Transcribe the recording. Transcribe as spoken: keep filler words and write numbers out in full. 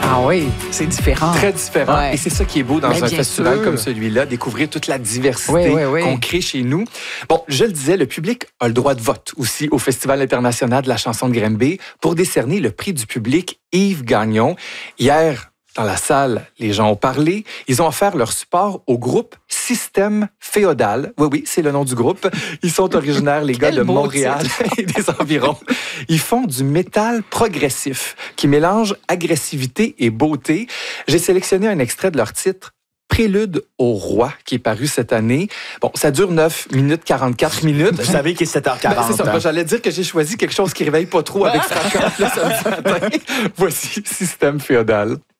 Ah oui, c'est différent. Très différent. Ouais. Et c'est ça qui est beau dans Mais un bien festival sûr. comme celui-là, découvrir toute la diversité Oui, oui, oui. qu'on crée chez nous. Bon, je le disais, le public a le droit de vote aussi au Festival international de la chanson de Granby pour décerner le prix du public Yves Gagnon. Hier, dans la salle, les gens ont parlé. Ils ont offert leur support au groupe Système Féodal. Oui, oui, c'est le nom du groupe. Ils sont originaires, les gars Quel de beau Montréal et des environs. Ils font du métal progressif qui mélange agressivité et beauté. J'ai sélectionné un extrait de leur titre. Prélude au roi, qui est paru cette année. Bon, ça dure neuf minutes quarante-quatre minutes. Vous savez qu'il est sept heures quarante. Ben, c'est ça. hein? Moi, j'allais dire que j'ai choisi quelque chose qui réveille pas trop avec fracas le samedi matin. Voici Système Féodal.